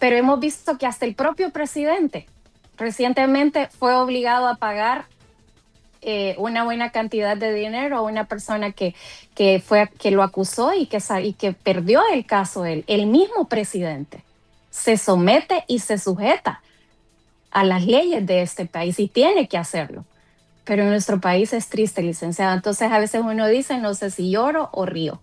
pero hemos visto que hasta el propio presidente recientemente fue obligado a pagar una buena cantidad de dinero a una persona que lo acusó y que perdió el caso él. El mismo presidente se somete y se sujeta a las leyes de este país y tiene que hacerlo. Pero en nuestro país es triste, licenciado. Entonces a veces uno dice, no sé si lloro o río.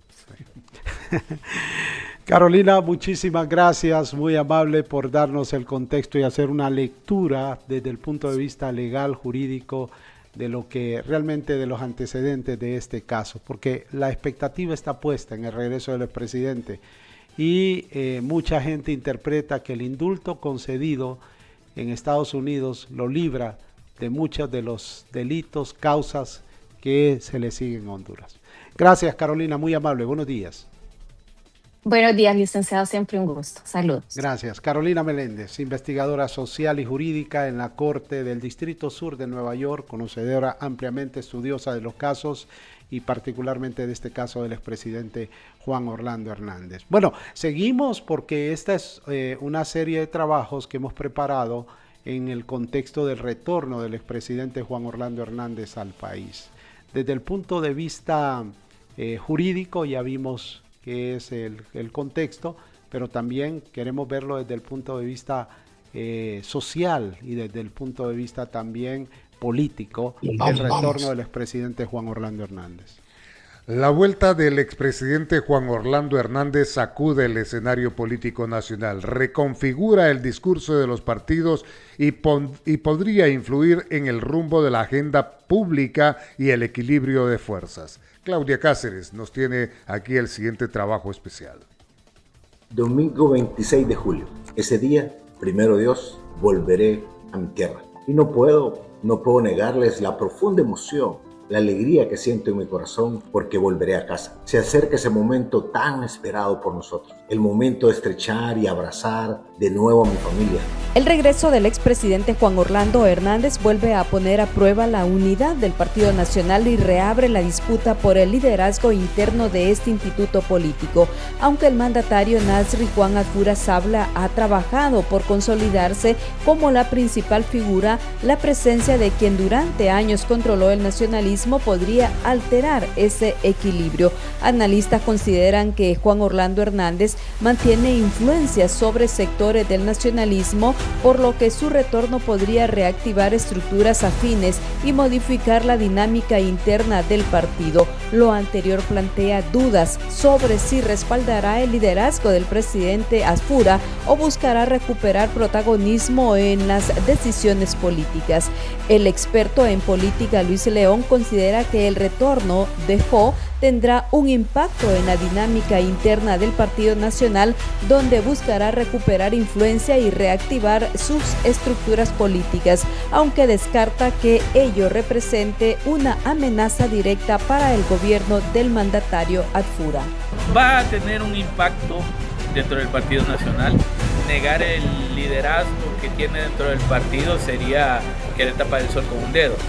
Carolina, muchísimas gracias, muy amable por darnos el contexto y hacer una lectura desde el punto de vista legal, jurídico, de lo que realmente de los antecedentes de este caso, porque la expectativa está puesta en el regreso del expresidente y mucha gente interpreta que el indulto concedido en Estados Unidos lo libra de muchos de los delitos, causas que se le siguen en Honduras. Gracias, Carolina, muy amable, buenos días. Buenos días, licenciado, siempre un gusto. Saludos. Gracias. Carolina Meléndez, investigadora social y jurídica en la Corte del Distrito Sur de Nueva York, conocedora ampliamente estudiosa de los casos y particularmente de este caso del expresidente Juan Orlando Hernández. Bueno, seguimos porque esta es una serie de trabajos que hemos preparado en el contexto del retorno del expresidente Juan Orlando Hernández al país. Desde el punto de vista jurídico ya vimos que es el contexto, pero también queremos verlo desde el punto de vista social y desde el punto de vista también político, el retorno del expresidente Juan Orlando Hernández. La vuelta del expresidente Juan Orlando Hernández sacude el escenario político nacional, reconfigura el discurso de los partidos y podría influir en el rumbo de la agenda pública y el equilibrio de fuerzas. Claudia Cáceres nos tiene aquí el siguiente trabajo especial. Domingo 26 de julio. Ese día, primero Dios, volveré a mi tierra. Y no puedo negarles la profunda emoción, la alegría que siento en mi corazón porque volveré a casa. Se acerca ese momento tan esperado por nosotros. El momento de estrechar y abrazar de nuevo a mi familia. El regreso del expresidente Juan Orlando Hernández vuelve a poner a prueba la unidad del Partido Nacional y reabre la disputa por el liderazgo interno de este instituto político. Aunque el mandatario Nasri Juan Arfura Sabla ha trabajado por consolidarse como la principal figura, la presencia de quien durante años controló el nacionalismo podría alterar ese equilibrio. Analistas consideran que Juan Orlando Hernández mantiene influencia sobre sectores del nacionalismo, por lo que su retorno podría reactivar estructuras afines y modificar la dinámica interna del partido. Lo anterior plantea dudas sobre si respaldará el liderazgo del presidente Arfura o buscará recuperar protagonismo en las decisiones políticas. El experto en política Luis León considera que el retorno de Jo tendrá un impacto en la dinámica interna del Partido Nacional, donde buscará recuperar influencia y reactivar sus estructuras políticas, aunque descarta que ello represente una amenaza directa para el gobierno del mandatario Arfura. Va a tener un impacto dentro del Partido Nacional. Negar el liderazgo que tiene dentro del partido sería querer tapar el sol con un dedo.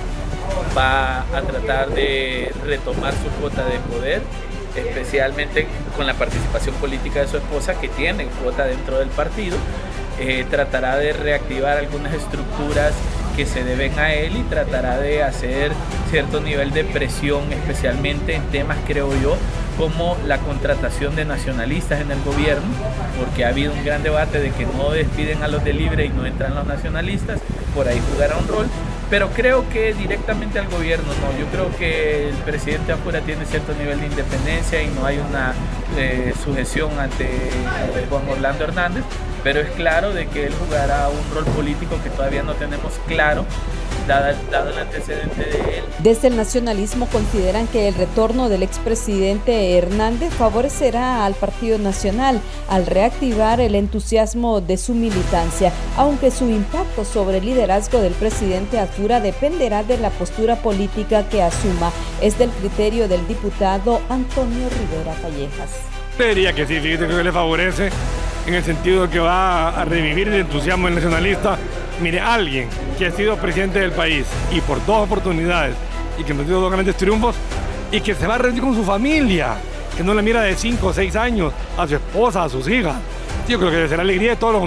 Va a tratar de retomar su cuota de poder, especialmente con la participación política de su esposa, que tiene cuota dentro del partido. Tratará de reactivar algunas estructuras que se deben a él y tratará de hacer cierto nivel de presión, especialmente en temas, creo yo, como la contratación de nacionalistas en el gobierno, porque ha habido un gran debate de que no despiden a los de Libre y no entran los nacionalistas, por ahí jugará un rol, pero creo que directamente al gobierno no. Yo creo que el presidente Arfura tiene cierto nivel de independencia y no hay una sujeción ante Juan Orlando Hernández, pero es claro de que él jugará un rol político que todavía no tenemos claro, dado el antecedente de él. Desde el nacionalismo consideran que el retorno del expresidente Hernández favorecerá al Partido Nacional al reactivar el entusiasmo de su militancia, aunque su impacto sobre el liderazgo del presidente Arfura dependerá de la postura política que asuma. Es del criterio del diputado Antonio Rivera Callejas. Diría que sí, fíjate que le favorece en el sentido de que va a revivir el entusiasmo del nacionalista. Mire, alguien que ha sido presidente del país y por 2 oportunidades y que ha tenido 2 grandes triunfos y que se va a reunir con su familia, que no la mira de 5 o 6 años, a su esposa, a sus hijas. Yo creo que debe ser la alegría de todos los